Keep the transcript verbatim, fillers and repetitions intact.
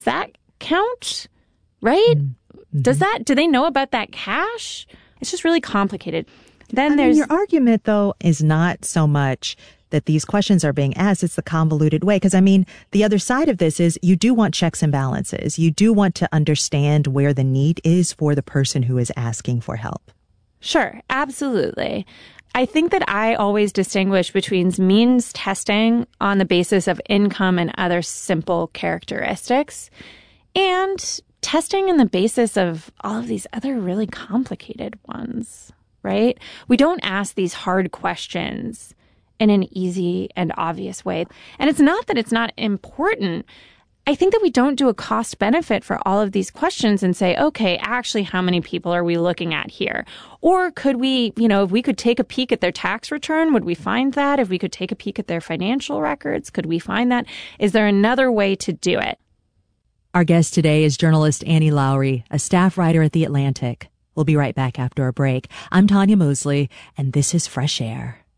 that count? Right? Mm-hmm. Does that, do they know about that cash? It's just really complicated. Then I there's mean, your argument, though, is not so much that these questions are being asked. It's the convoluted way. Because, I mean, the other side of this is you do want checks and balances. You do want to understand where the need is for the person who is asking for help. Sure, absolutely. I think that I always distinguish between means testing on the basis of income and other simple characteristics and testing on the basis of all of these other really complicated ones, right? We don't ask these hard questions in an easy and obvious way. And it's not that it's not important. I think that we don't do a cost benefit for all of these questions and say, okay, actually, how many people are we looking at here? Or could we, you know, if we could take a peek at their tax return, would we find that? If we could take a peek at their financial records, could we find that? Is there another way to do it? Our guest today is journalist Annie Lowrey, a staff writer at The Atlantic. We'll be right back after a break. I'm Tanya Mosley, and this is Fresh Air.